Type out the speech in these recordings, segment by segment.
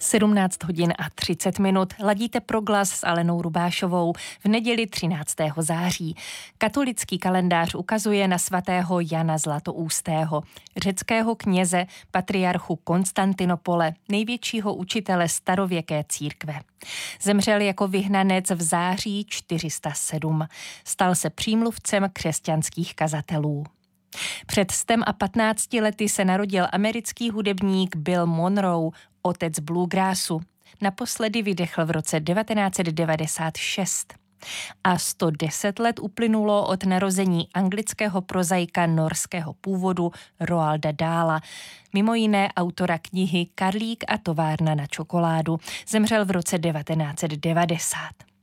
17 hodin a 30 minut. Ladíte Proglas s Alenou Rubášovou v neděli 13. září. Katolický kalendář ukazuje na svatého Jana Zlatoustého, řeckého kněze, patriarchu Konstantinopole, největšího učitele starověké církve. Zemřel jako vyhnanec v září 407. Stal se přímluvcem křesťanských kazatelů. Před 115 lety se narodil americký hudebník Bill Monroe, otec bluegrassu. Naposledy vydechl v roce 1996. A 110 let uplynulo od narození anglického prozaika norského původu Roalda Dahla, mimo jiné autora knihy Karlík a továrna na čokoládu. Zemřel v roce 1990.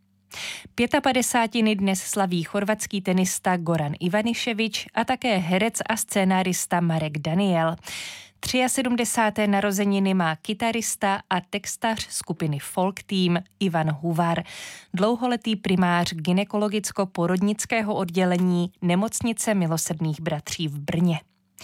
55 dnes slaví chorvatský tenista Goran Ivaniševič a také herec a scénárista Marek Daniel. 73. narozeniny má kytarista a textař skupiny Folk Team Ivan Huvar, dlouholetý primář gynekologicko-porodnického oddělení Nemocnice milosrdných bratří v Brně.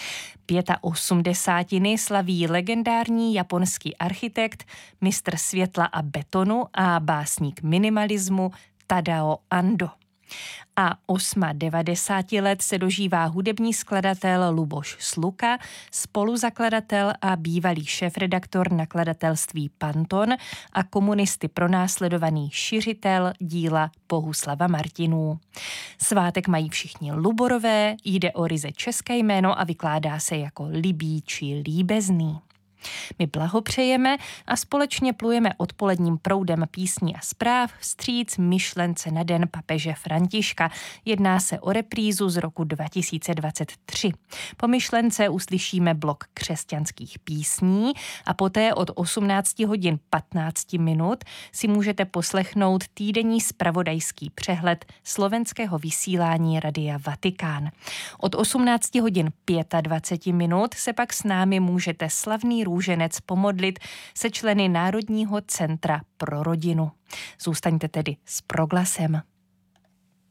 85. slaví legendární japonský architekt, mistr světla a betonu a básník minimalismu Tadao Ando. A 98 let se dožívá hudební skladatel Luboš Sluka, spoluzakladatel a bývalý šéfredaktor nakladatelství Panton a komunisty pronásledovaný šiřitel díla Bohuslava Martinů. Svátek mají všichni Luborové, jde o ryze české jméno a vykládá se jako Libý či Líbezný. My blahopřejeme a společně plujeme odpoledním proudem písní a zpráv vstříc myšlence na den papeže Františka. Jedná se o reprízu z roku 2023. Po myšlence uslyšíme blok křesťanských písní a poté od 18 hodin 15 minut si můžete poslechnout týdenní zpravodajský přehled slovenského vysílání Radia Vatikán. Od 18 hodin 25 minut se pak s námi můžete slavný růženec pomodlit se členy Národního centra pro rodinu. Zůstaňte tedy s Proglasem.